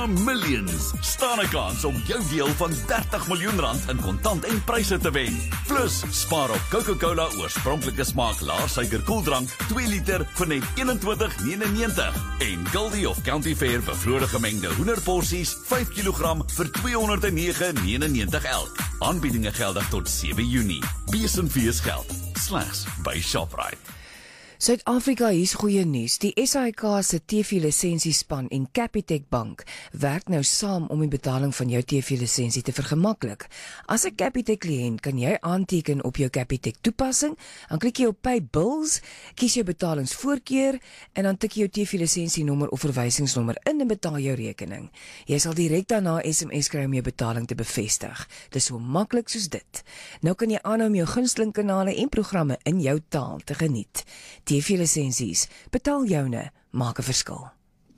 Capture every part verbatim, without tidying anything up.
van Millions. Staan 'n kans om jou deel van dertig miljoen rand in kontant en pryse te wen. Plus, spaar op Coca-Cola oorspronklike smaak laer suiker koeldrank twee liter vir net eenentwintig negenennegentig. En Goldie of County Fair bevrore gemengde hoenderporsies vyf kilogram vir tweehonderdnege negenennegentig elk. Aanbiedinge geldig tot sewe Junie. Bees en Fees geld. Slegs by Shoprite. Suid-Afrika, hier's goeie nuus. Die S A I K se T V-lisensiespan en Capitec Bank werk nou saam om die betaling van jou T V-lisensie te vergemaklik. As 'n Capitec kliënt kan jy aanteken op jou Capitec toepassing, dan klik jy op Pay Bills, kies jou betalingsvoorkeur en dan tik jy jou T V-lisensienummer of verwysingsnommer in en betaal jou rekening. Jy sal direk daarna S M S kry om jou betaling te bevestig. Dis so maklik soos dit. Nou kan jy aanhou om jou gunsteling kanale en programme in jou taal te geniet. T V-lisensies, betaal joune, maak 'n verskil.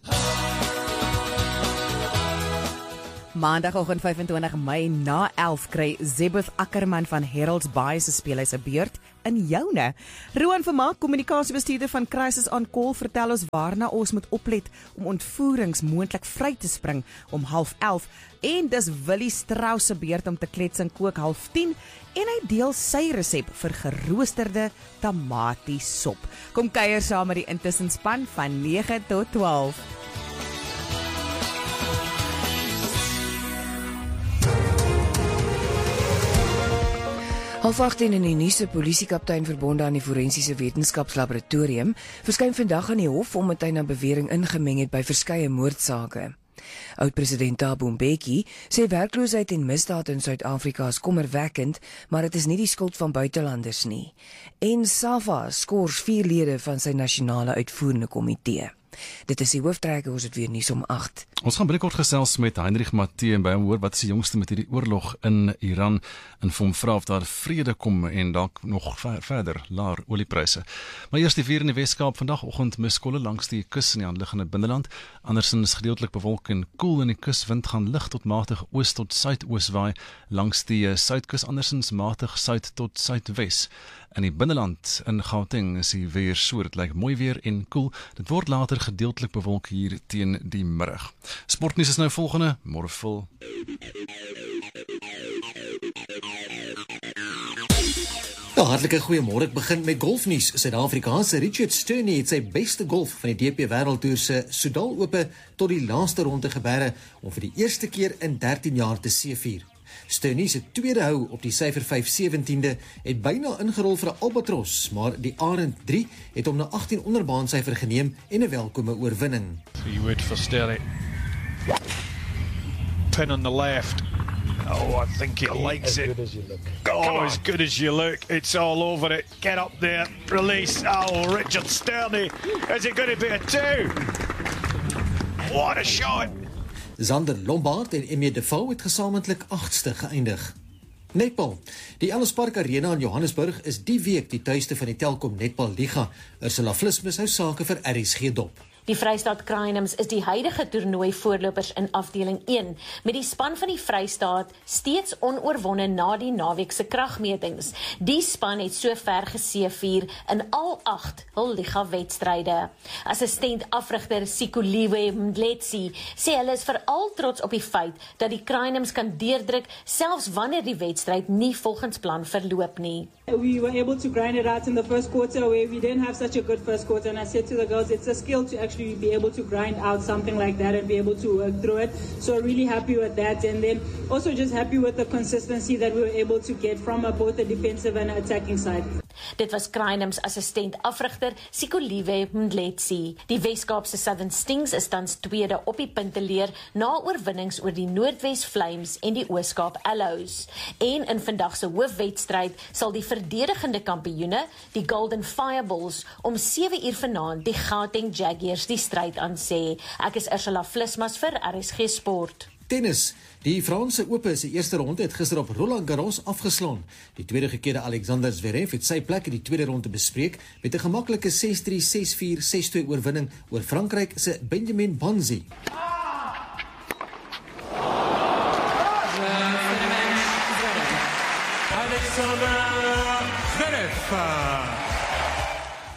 Maandagoggend vyf en twintig Mei na elf kry Zebeth Ackerman van Heralds Bay se speel hy se beurt in joune. Roan Vermaak, kommunikasiebestuurder van Crisis on Call, vertel ons waarna ons moet oplet om ontvoerings moontlik vry te spring om half elf. En dis Willie Strauss se beurt om te klets en kook half tien en hy deel sy resep vir geroosterde tamatiesop. Kom kuier saam met die intussenspan van nege tot twaalf. Half agttien in die nuus, 'n polisiekaptein verbonde aan die Forensiese Wetenskapslaboratorium verskyn vandag aan die hof omdat hy na bewering ingemeng het by verskeie moordsake. Oud-president Thabo Mbeki sê werkloosheid en misdaad in Suid-Afrika is kommerwekkend, maar dit is nie die skuld van buitelanders nie. En SAFA skors vier lede van sy nasionale uitvoerende komitee. Dit is die hooftrekke, ons het weer nuus om agt. Ons gaan binnekort gesels met Heinrich Matthee en by hom hoor wat is die jongste met hierdie oorlog in Iran en vir hom vra of daar vrede kom en dalk nog ver, verder laer oliepryse. Maar eers die weer in die Weskaap vandagoggend miskolle langs die kus in die aanliggende binneland, andersins gedeeltelik bewolk en koel in die kuswind gaan lig tot matig oos tot suidoos waai langs die suidkus, andersins matig suid tot suidwes. In die binneland in Gauteng is die weer so, dit lyk mooi weer en koel. Dit word later gedeeltelik bewolk hier teen die middag. Sportnuus is nou volgende, môre vol. Ja, hartlike goeiemôre. Ek begin met golfnuus. Suid-Afrikaanse Richard Sterney het sy beste golf van die D P Wêreldtoer se Soudal Ope tot die laaste ronde geberre om vir die eerste keer in dertien jaar te seëvier. Sterney se tweede hou op die syfer vyf sewentiende het byna ingerol vir 'n albatros, maar die Arend drie het hom na agttien onderbaan syfer geneem en 'n welkome oorwinning. Three wood for Sterling. Pin on the left. Oh, I think he likes it. As you look. Oh, as good as you look. It's all over it. Get up there. Release. Oh, Richard Sterney. Is it going to be a two? What a shot. Zander Lombard en Emmy Defoe het gesamentlik agste geëindig. Netbal. Die Ellis Park Arena in Johannesburg is die week die tuiste van die Telkom Netbal Liga. Ursula Vlismus hou sake vir R S G dop. Die Vrystaat Crinums is die huidige toernooi voorlopers in afdeling een, met die span van die Vrystaat steeds onoorwonne na die naweek se kragmetings. Die span het sover geseëvier in al agt hul liga-wedstryde. Assistent afrigter Sikuliwe Mdletsi sê hulle is veral trots op die feit dat die Crinums kan deurdruk selfs wanneer die wedstryd nie volgens plan verloop nie. We were able to grind it out in the first quarter where we didn't have such a good first quarter, and I said to the girls, it's a skill to actually be able to grind out something like that and be able to work through it. So really happy with that, and then also just happy with the consistency that we were able to get from uh, both the defensive and attacking side. Dit was Crinums assistent afrigter Sikuliwe Mdletsi. Die Weskaapse Southern Stings is tans tweede op die punteleer na oorwinnings oor die Noordwes Flames en die Ooskaap Allows. En in vandag se hoofwedstryd sal die verdedigende kampioene, die Golden Fireballs, om sewe uur vanaand die Gauteng Jaguars die stryd aan sê. Ek is Ursula Vlismas vir R S G Sport. Tennis. Die Franse Ope se eerste ronde het gister op Roland Garros afgeslaan. Die tweede gekeerde Alexander Zverev het sy plek in die tweede ronde bespreek met 'n gemaklike ses drie, ses vier, ses twee oorwinning oor Frankryk se Benjamin Bonzi.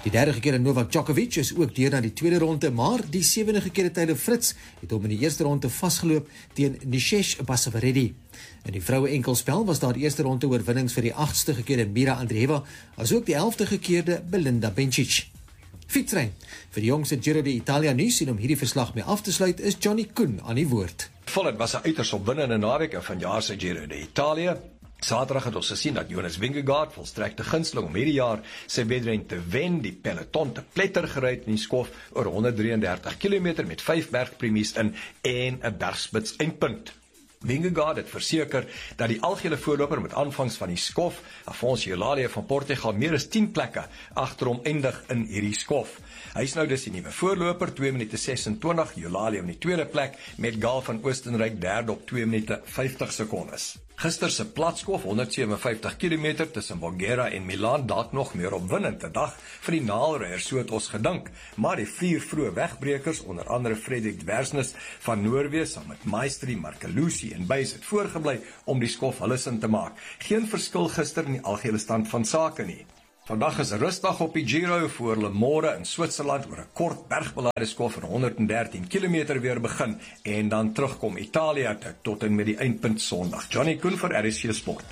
Die derde gekeerde Novak Djokovic is ook deur na die tweede ronde, maar die sewende gekeerde Taylor Fritz het hom in die eerste ronde vasgeloop teen Nishesh Basavaredi. In die vroue enkelspel was daar die eerste ronde oorwinnings vir die agste gekeerde Mira Andreeva, asook die elfde gekeerde Belinda Bencic. Fietsry. Vir die jongste Giro d'Italia nuus en om hierdie verslag mee af te sluit is Johnny Koen aan die woord. Vollet was 'n uiters opwindende naweek in vanjaar se Giro d'Italia. Saterdag het ons gesien dat Jonas Vingegaard volstrekte gunsteling om hierdie jaar sy wedren te wen, die peloton te pletter gery in die skof oor honderd drieëndertig kilometer met vyf bergpremies in en 'n bergspits eindpunt. Vingegaard het verseker dat die algehele voorloper met aanvangs van die skof, Afonso Eulalia van Portugal, meer as tien plekke agter hom eindig in hierdie skof. Hy is nou dus die nuwe voorloper, twee minute sesentwintig, Eulalia in die tweede plek, met Gaal van Oostenryk derde op twee minute vyftig sekondes. Gister se platskof honderd sewenvyftig kilometer tussen Voghera en Milaan dalk nog meer opwindend 'n dag vir die naalryers, so het ons gedink, maar die vier vroeë wegbrekers, onder andere Frederik Dwersnes van Noorwe saam met Maestri, Markelusi en Buys het voorgebly om die skof hulle sin te maak. Geen verskil gister in die algehele stand van sake nie. Vandag is 'n rustdag op die Giro voor hulle môre in Switserland oor 'n kort bergbelaide skof van honderd dertien kilometer weer begin en dan terugkom Italië toe tot en met die eindpunt Sondag. Johnny Koen vir R S G Sport.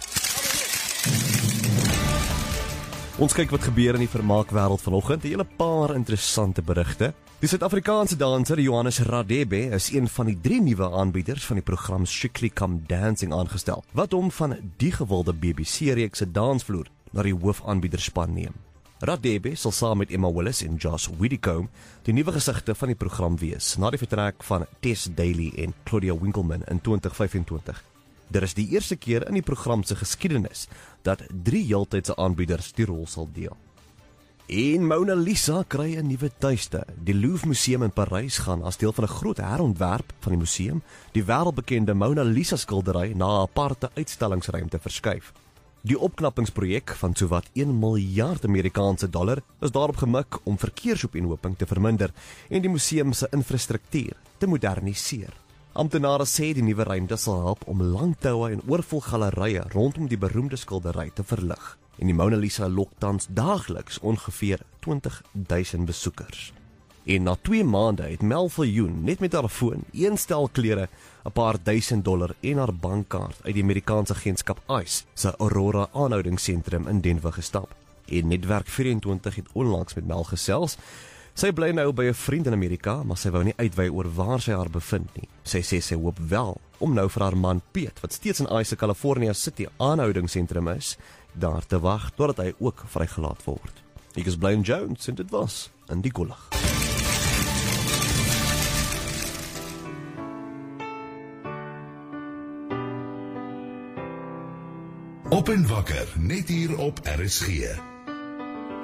Ons kyk wat gebeur in die vermaakwêreld vanoggend, 'n hele paar interessante berigte. Die Suid-Afrikaanse danser Johannes Radebe is een van die drie nuwe aanbieders van die program Strictly Come Dancing aangestel, wat hom van die gewilde B B C-reeks se dansvloer na die hoofaanbiederspan neem. Radebe sal saam met Emma Willis en Josh Widdicombe die nuwe gesigte van die program wees, na die vertrek van Tess Daly en Claudia Winkleman in twintig vyfentwintig. Dit is die eerste keer in die program se geskiedenis dat drie heeltydse aanbieders die rol sal deel. En Mona Lisa kry 'n nuwe tuiste. Die Louvre Museum in Parys gaan as deel van 'n groot herontwerp van die museum die wêreldbekende Mona Lisa skildery na 'n aparte uitstallingsruimte verskuif. Die opknappingsprojek van sowat een miljard Amerikaanse dollar is daarop gemik om verkeersopeenhoping te verminder en die museum se infrastruktuur te moderniseer. Amptenare sê die nuwe ruimte sal help om langtoue en oorvol gallerye rondom die beroemde skildery te verlig. En die Mona Lisa lok tans daagliks ongeveer twintig duisend besoekers. En na twee maande het Mel Viljoen net met haar foon, een stel klere, 'n paar duisend dollar en haar bankkaart uit die Amerikaanse agentskap ICE se Aurora aanhoudingsentrum in Denver gestap. En Netwerk vyf-en-twintig het onlangs met Mel gesels. Sy bly nou by 'n vriend in Amerika, maar sy wou nie uitwy oor waar sy haar bevind nie. Sy sê sy hoop wel om nou vir haar man Piet, wat steeds in ICE se California City aanhoudingsentrum is, daar te wag totdat hy ook vrygelaat word. Ek is Blaine Jones en dit was in die Gulag. Op en wakker, net hier op R S G.